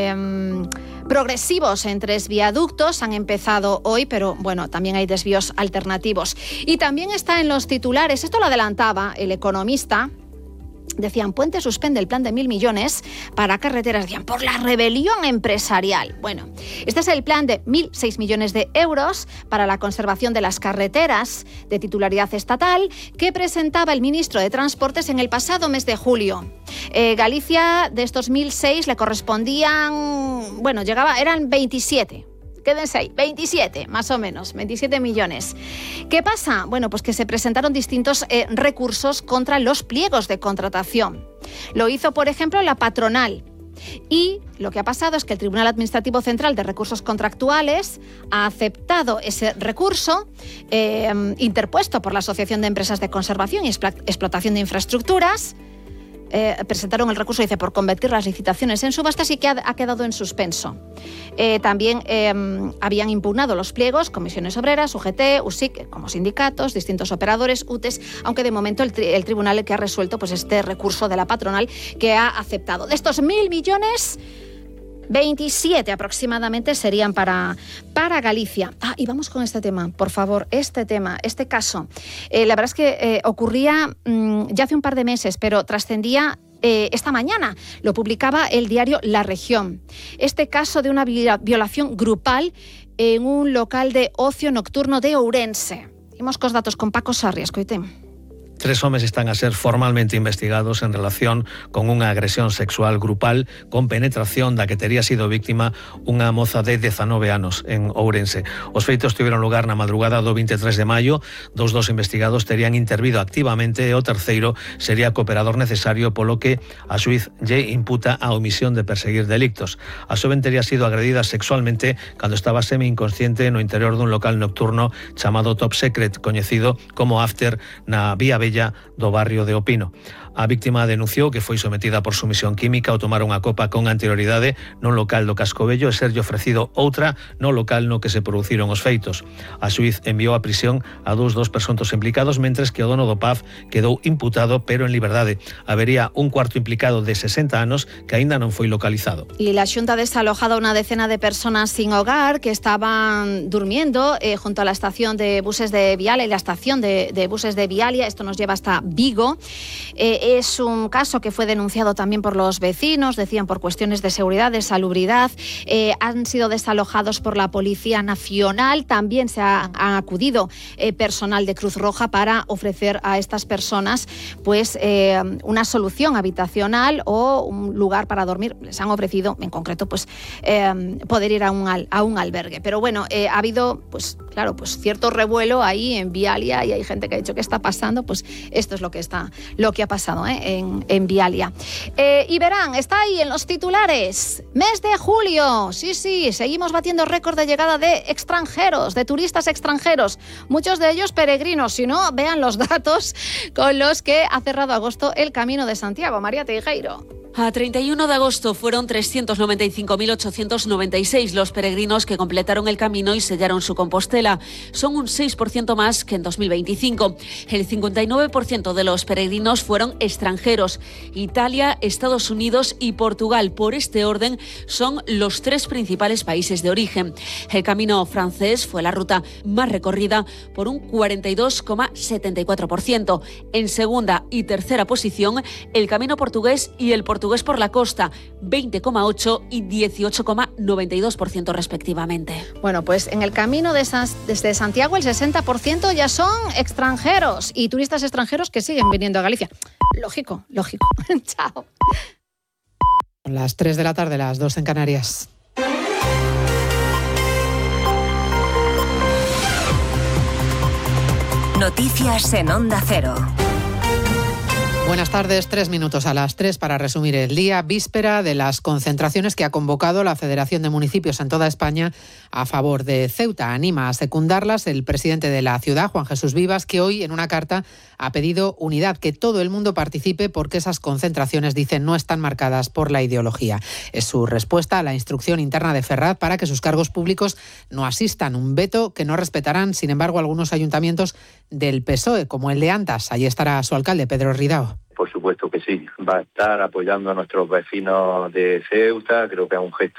progresivos en 3 viaductos. Han empezado hoy, pero bueno, también hay desvíos alternativos. Y también está en los titulares, esto lo adelantaba El Economista. Decían, Puente suspende el plan de 1.000 millones para carreteras, decían, por la rebelión empresarial. Bueno, este es el plan de 1.006 millones de euros para la conservación de las carreteras de titularidad estatal que presentaba el ministro de Transportes en el pasado mes de julio. Galicia, de estos 1.006 le correspondían, bueno, eran 27. Quédense ahí, 27 más o menos, 27 millones. ¿Qué pasa? Bueno, pues que se presentaron distintos recursos contra los pliegos de contratación. Lo hizo, por ejemplo, la patronal. Y lo que ha pasado es que el Tribunal Administrativo Central de Recursos Contractuales ha aceptado ese recurso interpuesto por la Asociación de Empresas de Conservación y Explotación de Infraestructuras. Presentaron el recurso, dice, por convertir las licitaciones en subastas y que ha quedado en suspenso. También habían impugnado los pliegos Comisiones Obreras, UGT, USIC, como sindicatos, distintos operadores, UTES, aunque de momento el tribunal el que ha resuelto pues este recurso de la patronal que ha aceptado. De estos 1.000 millones... 27 aproximadamente serían para Galicia. Y vamos con este tema, por favor, este caso. La verdad es que ocurría ya hace un par de meses, pero trascendía esta mañana. Lo publicaba el diario La Región. Este caso de una violación grupal en un local de ocio nocturno de Ourense. Imos cos datos con Paco Sarria, escoitemos. 3 homes están a ser formalmente investigados en relación con unha agresión sexual grupal con penetración da que tería sido víctima unha moza de 19 anos en Ourense. Os feitos tiveron lugar na madrugada do 23 de maio. Dos investigados terían intervido activamente e o terceiro sería cooperador necesario, polo que a xuíz lle imputa a omisión de perseguir delictos. A xoven tería sido agredida sexualmente cando estaba semi-inconsciente no interior dun local nocturno chamado Top Secret, coñecido como After, na Vía Bella do barrio de Opino. A víctima denunciou que foi sometida por sumisión química ao tomar unha copa con anterioridade nun local do Cascovello e serlle ofrecido outra no local no que se produciron os feitos. A xuíz enviou a prisión a dos presuntos implicados, mentres que o dono do pub quedou imputado pero en liberdade. Habería un cuarto implicado de 60 anos que aínda non foi localizado. Y la Xunta ha desalojado a una decena de personas sin hogar que estaban durmiendo junto a la estación de buses de Vialia y la estación de buses de Vialia. Esto nos lleva hasta Vigo. Es un caso que fue denunciado también por los vecinos, decían por cuestiones de seguridad, de salubridad. Han sido desalojados por la Policía Nacional. También ha acudido personal de Cruz Roja para ofrecer a estas personas pues una solución habitacional o un lugar para dormir. Les han ofrecido, en concreto, pues poder ir a un albergue. Pero bueno, ha habido, pues claro, pues cierto revuelo ahí en Vialia y hay gente que ha dicho ¿qué está pasando? Pues esto es lo que ha pasado en Vialia. Y verán, está ahí en los titulares. Mes de julio. Sí, seguimos batiendo récord de llegada de extranjeros, de turistas extranjeros. Muchos de ellos peregrinos. Si no, vean los datos con los que ha cerrado agosto el Camino de Santiago. María Teijeiro. A 31 de agosto fueron 395.896 los peregrinos que completaron el camino y sellaron su Compostela. Son un 6% más que en 2025. El 59% de los peregrinos fueron extranjeros. Italia, Estados Unidos y Portugal, por este orden, son los 3 principales países de origen. El camino francés fue la ruta más recorrida por un 42,74%. En segunda y tercera posición, el camino portugués y el portugués por la costa, 20,8% y 18,92% respectivamente. Bueno, pues en el camino desde Santiago el 60% ya son extranjeros y turistas extranjeros que siguen viniendo a Galicia. Lógico. Chao. Las 3 de la tarde, las 2 en Canarias. Noticias en Onda Cero. Buenas tardes, 3 minutos a las 3 para resumir el día, víspera de las concentraciones que ha convocado la Federación de Municipios en toda España a favor de Ceuta. Anima a secundarlas el presidente de la ciudad, Juan Jesús Vivas, que hoy en una carta ha pedido unidad, que todo el mundo participe porque esas concentraciones, dicen, no están marcadas por la ideología. Es su respuesta a la instrucción interna de Ferraz para que sus cargos públicos no asistan, un veto que no respetarán, sin embargo, algunos ayuntamientos del PSOE, como el de Antas. Allí estará su alcalde, Pedro Ridao. Por supuesto que sí, va a estar apoyando a nuestros vecinos de Ceuta. Creo que es un gesto